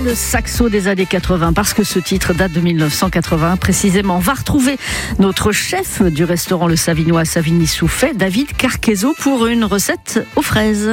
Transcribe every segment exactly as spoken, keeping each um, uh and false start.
le saxo des années quatre-vingts, parce que ce titre date de mille neuf cent quatre-vingts précisément. On va retrouver notre chef du restaurant Le Savinois à Savigny-sous-Fay, David Carquezo, pour une recette aux fraises.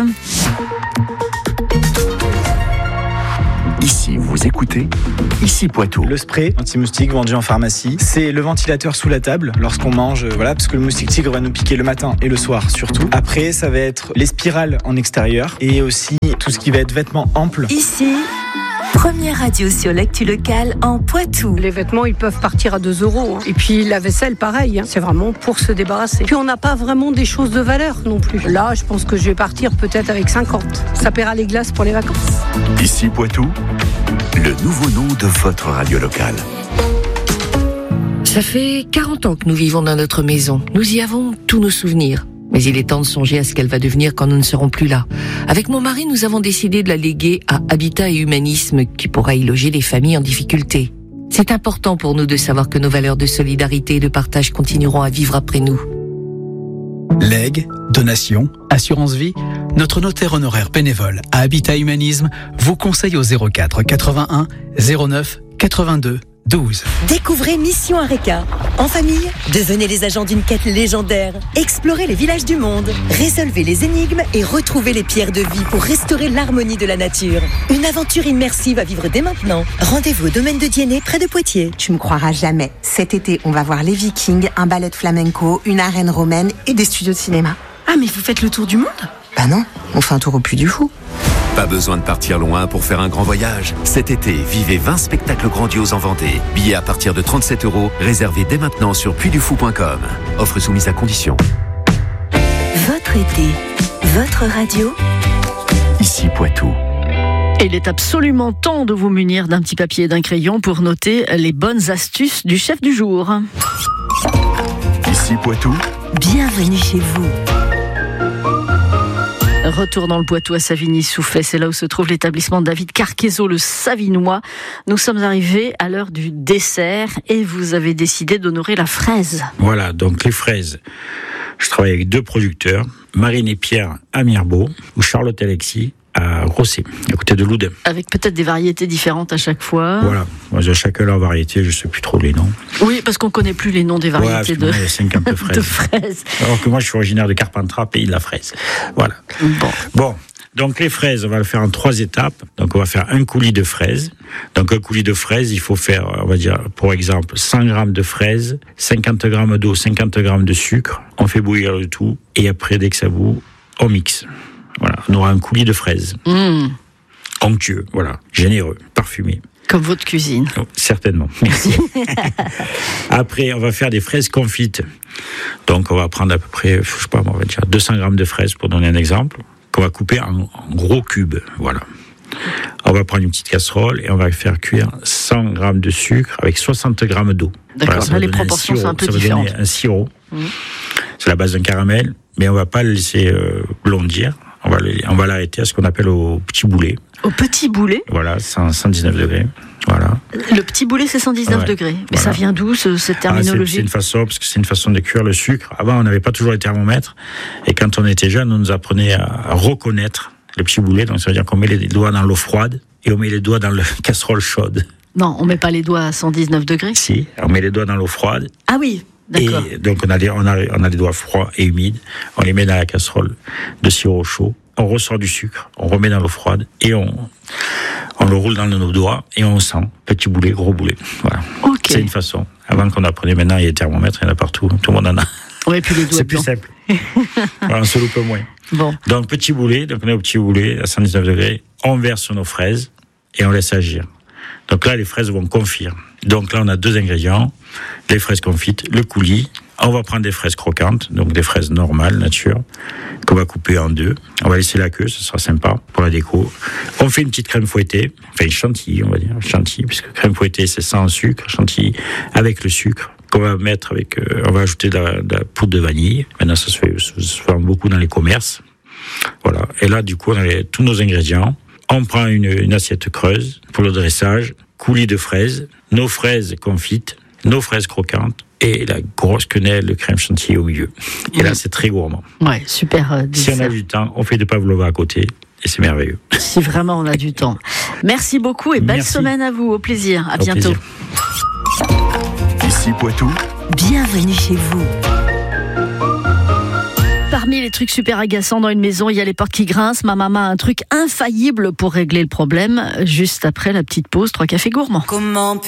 Ici, vous écoutez Ici Poitou. Le spray anti-moustique vendu en pharmacie, c'est le ventilateur sous la table lorsqu'on mange, voilà, parce que le moustique tigre va nous piquer le matin et le soir surtout. Après, ça va être les spirales en extérieur et aussi tout ce qui va être vêtements amples. Ici, première radio sur l'actu locale en Poitou. Les vêtements, ils peuvent partir à deux euros. Hein. Et puis la vaisselle, pareil. Hein. C'est vraiment pour se débarrasser. Puis on n'a pas vraiment des choses de valeur non plus. Là, je pense que je vais partir peut-être avec cinquante. Ça paiera les glaces pour les vacances. Ici Poitou, le nouveau nom de votre radio locale. Ça fait quarante ans que nous vivons dans notre maison. Nous y avons tous nos souvenirs. Mais il est temps de songer à ce qu'elle va devenir quand nous ne serons plus là. Avec mon mari, nous avons décidé de la léguer à Habitat et Humanisme, qui pourra y loger les familles en difficulté. C'est important pour nous de savoir que nos valeurs de solidarité et de partage continueront à vivre après nous. Legs, donations, assurance vie, notre notaire honoraire bénévole à Habitat Humanisme vous conseille au zéro quatre quatre-vingt-un zéro neuf quatre-vingt-deux douze. Découvrez Mission Areca. En famille, devenez les agents d'une quête légendaire. Explorez les villages du monde. Résolvez les énigmes et retrouvez les pierres de vie pour restaurer l'harmonie de la nature. Une aventure immersive à vivre dès maintenant. Rendez-vous au domaine de Diennet, près de Poitiers. Tu me croiras jamais. Cet été, on va voir les Vikings, un ballet de flamenco, une arène romaine et des studios de cinéma. Ah, mais vous faites le tour du monde ? Bah non, on fait un tour au Puy du Fou. Pas besoin de partir loin pour faire un grand voyage. Cet été, vivez vingt spectacles grandioses en Vendée. Billets à partir de trente-sept euros, réservés dès maintenant sur puy du fou point com. Offre soumise à condition. Votre été, votre radio. Ici Poitou. Et il est absolument temps de vous munir d'un petit papier et d'un crayon pour noter les bonnes astuces du chef du jour. Ici Poitou. Bienvenue chez vous. Retour dans le Poitou à Savigny-sous-Fay, c'est là où se trouve l'établissement David Carquezo, le Savinois. Nous sommes arrivés à l'heure du dessert et vous avez décidé d'honorer la fraise. Voilà, donc les fraises. Je travaille avec deux producteurs, Marine et Pierre à Mirbeau ou Charlotte et Alexis à Grosset, à côté de Loudun. Avec peut-être des variétés différentes à chaque fois. Voilà, moi j'ai chacun leur variété, je ne sais plus trop les noms. Oui, parce qu'on ne connaît plus les noms des variétés ouais, de... il y a cinquante fraises. de fraises. Alors que moi je suis originaire de Carpentras, pays de la fraise. Voilà. Bon. Bon. Donc les fraises, on va le faire en trois étapes. Donc on va faire un coulis de fraises. Donc un coulis de fraises, il faut faire, on va dire, pour exemple, cent grammes de fraises, cinquante grammes d'eau, cinquante grammes de sucre. On fait bouillir le tout et après, dès que ça bout, on mixe. Voilà, on aura un coulis de fraises. Mmh. Onctueux, voilà, généreux, parfumé. Comme votre cuisine. Oh, certainement, merci. Après, on va faire des fraises confites. Donc on va prendre à peu près, je sais pas, on va dire deux cents grammes de fraises pour donner un exemple, qu'on va couper en, en gros cubes, voilà. On va prendre une petite casserole et on va faire cuire cent grammes de sucre avec soixante grammes d'eau. D'accord, voilà, là les proportions sont un peu ça différentes. Ça va donner un sirop. Mmh. C'est la base d'un caramel, mais on va pas le laisser euh, blondir. On va, on va l'arrêter à ce qu'on appelle au petit boulet. Au petit boulet ? Voilà, cent dix-neuf degrés. Voilà. Le petit boulet, c'est cent dix-neuf ouais, degrés. Mais voilà. Ça vient d'où, ce, cette terminologie ? ah, c'est, c'est une façon, parce que c'est une façon de cuire le sucre. Avant, on n'avait pas toujours les thermomètres. Et quand on était jeune, on nous apprenait à reconnaître le petit boulet. Donc ça veut dire qu'on met les doigts dans l'eau froide et on met les doigts dans la casserole chaude. Non, on met pas les doigts à cent dix-neuf degrés ? Si, on met les doigts dans l'eau froide. Ah oui, d'accord. Et donc on a, les, on, a, on a les doigts froids et humides. On les met dans la casserole de sirop chaud. On ressort du sucre, on remet dans l'eau froide et on, on le roule dans nos doigts et on sent petit boulet, gros boulet. Voilà. Okay. C'est une façon. Avant qu'on apprenait, maintenant il y a des thermomètres, il y en a partout, tout le monde en a. Ouais, puis les doigts c'est plus blancs. simple. Voilà, on se loupe moins. Bon. Donc petit boulet, donc on est au petit boulet à cent dix-neuf degrés, on verse sur nos fraises et on laisse agir. Donc là, les fraises vont confire. Donc là, on a deux ingrédients, les fraises confites, le coulis. On va prendre des fraises croquantes, donc des fraises normales, nature, qu'on va couper en deux. On va laisser la queue, ce sera sympa pour la déco. On fait une petite crème fouettée, enfin une chantilly, on va dire, chantilly, puisque crème fouettée, c'est sans sucre, chantilly avec le sucre, qu'on va mettre avec, euh, on va ajouter de la, de la poudre de vanille. Maintenant, ça se fait, ça se fait beaucoup dans les commerces. Voilà. Et là, du coup, on a les, tous nos ingrédients. On prend une, une assiette creuse pour le dressage, coulis de fraises, nos fraises confites, nos fraises croquantes et la grosse quenelle de crème chantilly au milieu. Et mmh. là, c'est très gourmand. Ouais, super. Euh, si on a du temps, on fait des pavlova à côté et c'est merveilleux. Si vraiment on a du temps. Merci beaucoup et belle Merci. semaine à vous. Au plaisir. À Au bientôt. plaisir. Ici Poitou, Bienvenue chez vous. Parmi les trucs super agaçants dans une maison, il y a les portes qui grincent. Ma maman a un truc infaillible pour régler le problème. Juste après la petite pause, trois cafés gourmands. Comment